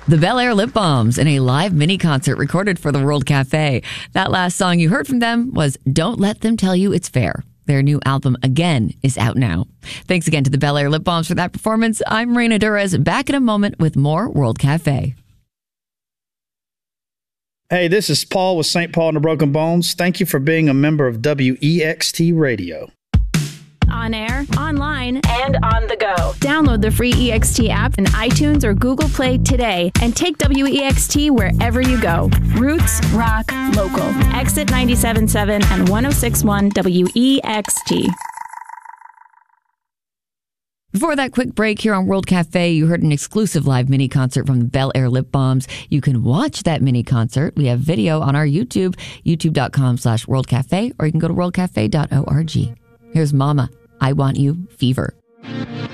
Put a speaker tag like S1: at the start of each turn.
S1: The Bel Air Lip Balms in a live mini concert recorded for the World Cafe. That last song you heard from them was Don't Let Them Tell You It's Fair. Their new album, Again, is out now. Thanks again to the Bel Air Lip Balms for that performance. I'm Raina Durez, back in a moment with more World Cafe.
S2: Hey, this is Paul with St. Paul and the Broken Bones. Thank you for being a member of WEXT Radio.
S3: On air, online, and on the go. Download the free EXT app in iTunes or Google Play today and take WEXT wherever you go. Roots, rock, local. Exit 97.7 and 106.1 WEXT.
S1: Before that quick break here on World Cafe, you heard an exclusive live mini concert from the Bel Air Lip Balms. You can watch that mini concert. We have video on our YouTube, youtube.com/World Cafe, or you can go to worldcafe.org. Here's Mama, I Want You, Fever.